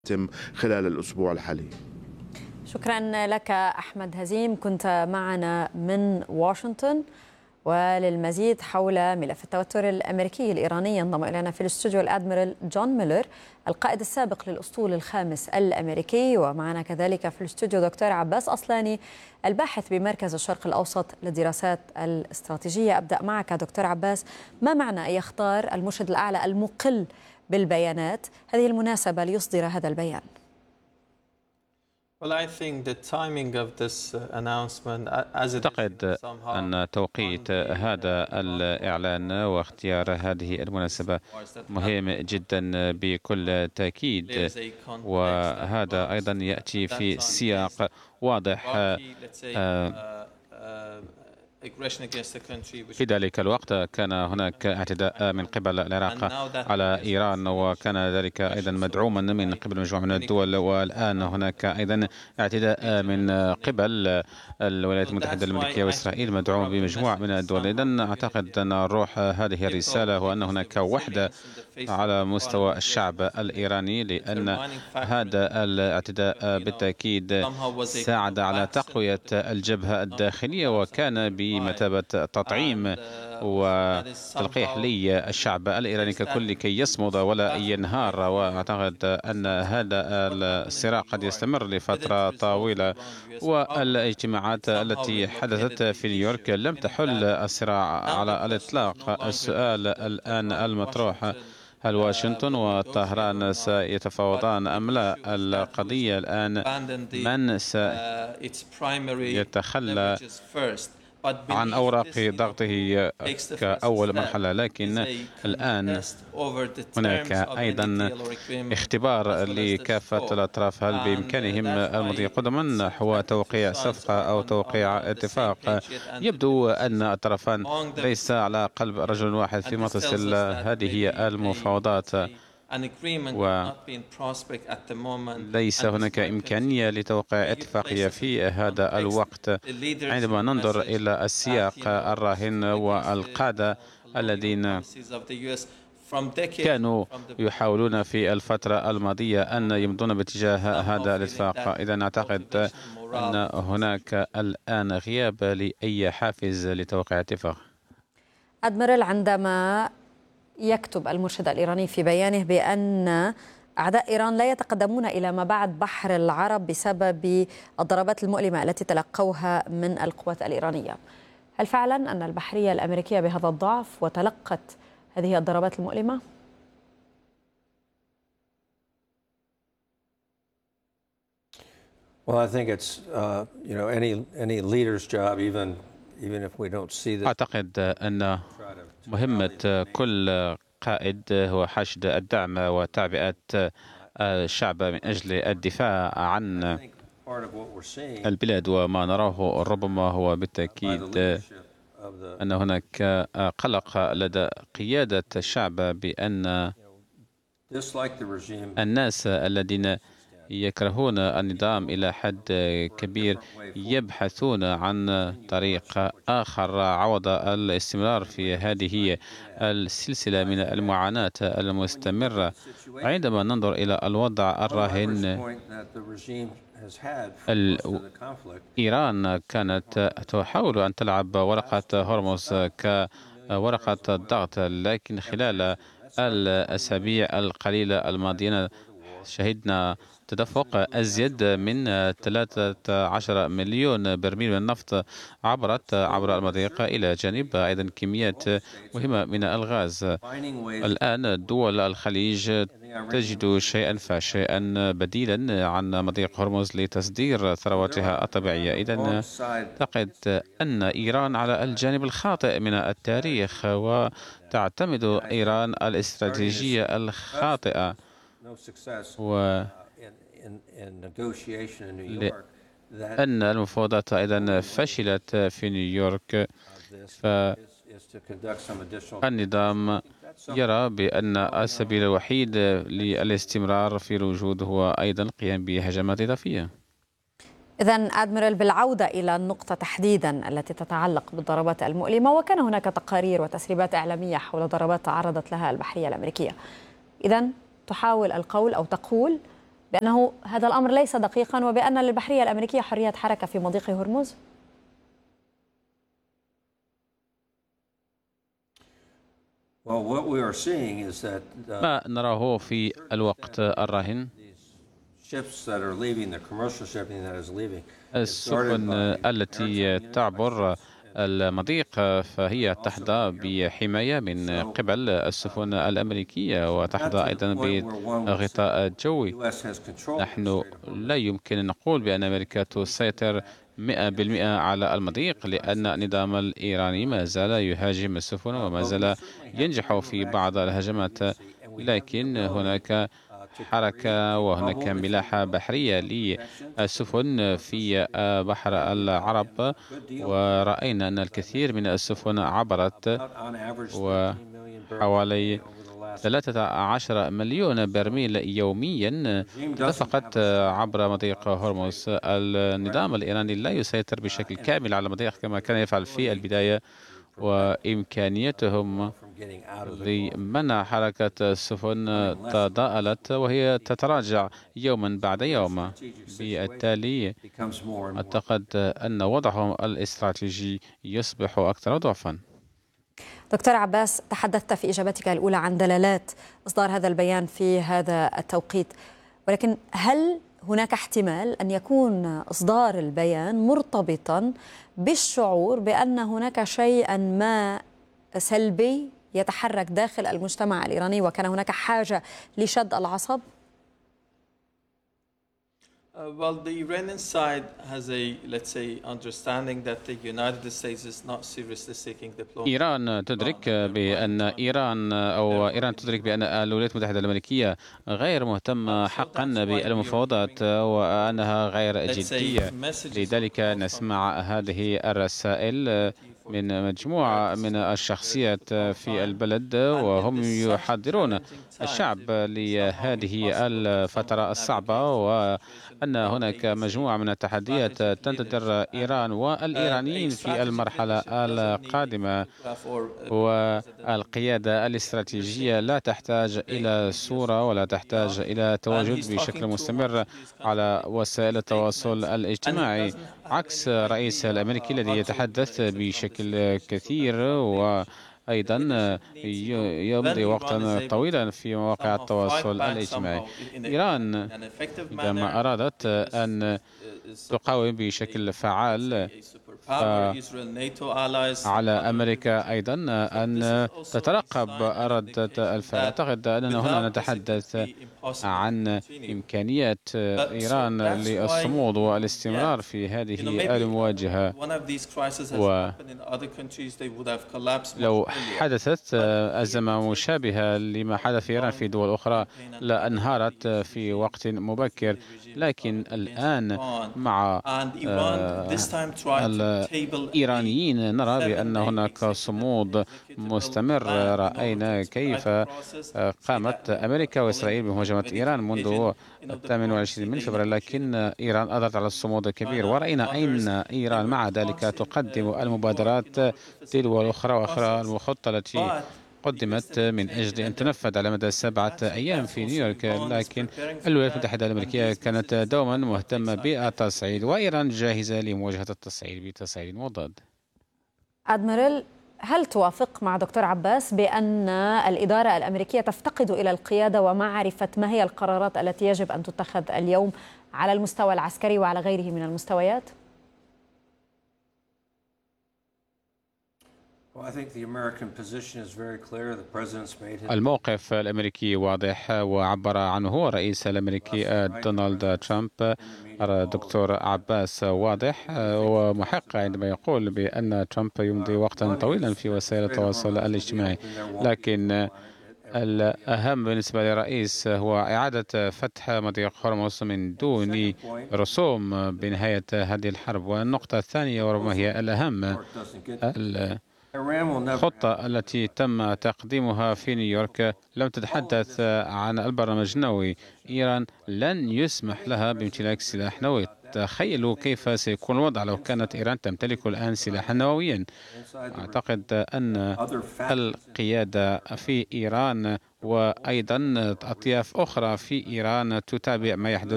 يتم خلال الأسبوع الحالي. شكرا لك أحمد هزيم، كنت معنا من واشنطن. وللمزيد حول ملف التوتر الأمريكي الإيراني ينضم إلينا في الاستوديو الأدميرال جون ميلر، القائد السابق للأسطول الخامس الأمريكي، ومعنا كذلك في الاستوديو دكتور عباس أصلاني، الباحث بمركز الشرق الأوسط للدراسات الاستراتيجية. أبدأ معك دكتور عباس، ما معنى أن يختار المرشد الأعلى المقل بالبيانات هذه المناسبة ليصدر هذا البيان؟ أعتقد أن توقيت هذا الإعلان واختيار هذه المناسبة مهم جدا بكل تأكيد، وهذا أيضا يأتي في سياق واضح. في ذلك الوقت كان هناك اعتداء من قبل العراق على إيران، وكان ذلك أيضا مدعوما من قبل مجموعة من الدول، والآن هناك أيضا اعتداء من قبل الولايات المتحدة الأمريكية وإسرائيل مدعوم بمجموعة من الدول. إذن أعتقد أن روح هذه الرسالة هو أن هناك وحدة على مستوى الشعب الإيراني، لأن هذا الاعتداء بالتأكيد ساعد على تقوية الجبهة الداخلية، وكان بمثابة تطعيم وتلقيح للشعب الإيراني ككل كي يصمد ولا ينهار. وأعتقد أن هذا الصراع قد يستمر لفترة طويلة، والاجتماعات التي حدثت في نيويورك لم تحل الصراع على الإطلاق. السؤال الآن المطروح: هل واشنطن وطهران سيتفاوضان أم لا؟ القضية الآن من سيتخلى عن أوراق ضغطه كأول مرحلة، لكن الآن هناك أيضا اختبار لكافة الأطراف. هل بإمكانهم المضي قدما نحو توقيع صفقة أو توقيع اتفاق؟ يبدو أن الطرفان ليس على قلب رجل واحد فيما تصل هذه المفاوضات، وليس هناك إمكانية لتوقيع اتفاقية في هذا الوقت. عندما ننظر إلى السياق الراهن والقادة الذين كانوا يحاولون في الفترة الماضية أن يمضون باتجاه هذا الاتفاق، إذا أعتقد أن هناك الآن غياب لأي حافز لتوقيع اتفاق. أدميرال، عندما يكتب المرشد الإيراني في بيانه بأن أعداء إيران لا يتقدمون إلى ما بعد بحر العرب بسبب الضربات المؤلمة التي تلقوها من القوات الإيرانية، هل فعلا أن البحرية الأمريكية بهذا الضعف وتلقت هذه الضربات المؤلمة؟ Well, I think it's any leader's job, even if we don't see this. أعتقد أن مهمة كل قائد هو حشد الدعم وتعبئة الشعب من أجل الدفاع عن البلاد، وما نراه ربما هو بالتأكيد أن هناك قلق لدى قيادة الشعب بأن الناس الذين يكرهون النظام إلى حد كبير يبحثون عن طريق آخر عوض الاستمرار في هذه السلسلة من المعاناة المستمرة. عندما ننظر إلى الوضع الراهن، إيران كانت تحاول أن تلعب ورقة هرمز كورقة الضغط، لكن خلال الأسابيع القليلة الماضية شهدنا تدفق أزيد من 13 مليون برميل من النفط عبر المضيق، إلى جانب أيضا كميات مهمة من الغاز. الآن دول الخليج تجد شيئا فشيئا بديلا عن مضيق هرمز لتصدير ثرواتها الطبيعية. إذن أعتقد أن إيران على الجانب الخاطئ من التاريخ، وتعتمد إيران الاستراتيجية الخاطئة، لأن المفاوضات أيضا فشلت في نيويورك، فالنظام يرى بأن السبيل الوحيد للاستمرار في الوجود هو أيضا القيام بهجمات إضافية. إذن أدميرال، بالعودة إلى النقطة تحديدا التي تتعلق بالضربات المؤلمة، وكان هناك تقارير وتسريبات إعلامية حول ضربات تعرضت لها البحرية الأمريكية، إذن تحاول القول أو تقول بأنه هذا الأمر ليس دقيقا وبأن للبحرية الأمريكية حرية حركة في مضيق هرمز؟ ما نراه في الوقت الراهن السفن التي تعبر المضيق فهي تحظى بحماية من قبل السفن الأمريكية وتحظى أيضا بالغطاء الجوي. نحن لا يمكن أن نقول بأن أمريكا تسيطر 100% على المضيق، لأن النظام الإيراني ما زال يهاجم السفن وما زال ينجح في بعض الهجمات، لكن هناك حركة وهناك ملاحة بحرية للسفن في بحر العرب، ورأينا أن الكثير من السفن عبرت، وحوالي 13 مليون برميل يوميا تدفقت عبر مضيق هرمز. النظام الإيراني لا يسيطر بشكل كامل على المضيق كما كان يفعل في البداية، وإمكانيتهم لمنع حركة السفن تضاءلت وهي تتراجع يوما بعد يوم. بالتالي أعتقد أن وضعهم الاستراتيجي يصبح أكثر ضعفا. دكتور عباس، تحدثت في إجابتك الأولى عن دلالات إصدار هذا البيان في هذا التوقيت، ولكن هل هناك احتمال أن يكون إصدار البيان مرتبطا بالشعور بأن هناك شيئا ما سلبي يتحرك داخل المجتمع الإيراني وكان هناك حاجة لشد العصب؟ Well, the Iranian side has a, let's say, understanding that the United States is not seriously seeking diplomacy. إيران تدرك بأن إيران تدرك بأن الولايات المتحدة الأمريكية غير مهتمة حقا بالمفاوضات وأنها غير جدية. لذلك نسمع هذه الرسائل من مجموعة من الشخصيات في البلد، وهم يحضرون الشعب لهذه الفترة الصعبة، وأن هناك مجموعة من التحديات تنتظر إيران والإيرانيين في المرحلة القادمة. والقيادة الاستراتيجية لا تحتاج إلى صورة ولا تحتاج إلى تواجد بشكل مستمر على وسائل التواصل الاجتماعي، عكس الرئيس الأمريكي الذي يتحدث بشكل كثير وأيضا يمضي وقتا طويلا في مواقع التواصل الاجتماعي. إيران عندما أرادت أن تقاوم بشكل فعال على أمريكا أيضا أن تترقب ردة الفعل. أعتقد أننا هنا نتحدث عن إمكانية إيران للصمود والاستمرار في هذه المواجهة، ولو حدثت أزمة مشابهة لما حدث في إيران في دول أخرى لانهارت في وقت مبكر. لكن الآن مع الإيرانيين نرى بأن هناك صمود مستمر. رأينا كيف قامت أمريكا وإسرائيل بمهاجمة إيران منذ 28 من فبراير، لكن إيران أضغط على الصمود الكبير، ورأينا أين إيران مع ذلك تقدم المبادرات تلو الأخرى وأخرى الخطة التي قدمت من أجل أن تنفذ على مدى 7 أيام في نيويورك. لكن الولايات المتحدة الأمريكية كانت دوما مهتمة بالتصعيد، وإيران جاهزة لمواجهة التصعيد بتصعيد مضاد. أدميرال، هل توافق مع دكتور عباس بأن الإدارة الأمريكية تفتقد إلى القيادة ومعرفة ما هي القرارات التي يجب أن تتخذ اليوم على المستوى العسكري وعلى غيره من المستويات؟ الموقف الأمريكي واضح وعبر عنه هو الرئيس الأمريكي دونالد ترامب. الدكتور عباس واضح ومحق عندما يقول بأن ترامب يمضي وقتا طويلا في وسائل التواصل الاجتماعي، لكن الأهم بالنسبة للرئيس هو إعادة فتح مضيق هرمز من دون رسوم بنهاية هذه الحرب. والنقطة الثانية وربما هي الأهم، الخطة التي تم تقديمها في نيويورك لم تتحدث عن البرنامج النووي. إيران لن يسمح لها بامتلاك سلاح نووي. تخيلوا كيف سيكون الوضع لو كانت إيران تمتلك الآن سلاحا نوويا. أعتقد أن القيادة في إيران وأيضا أطياف أخرى في إيران تتابع ما يحدث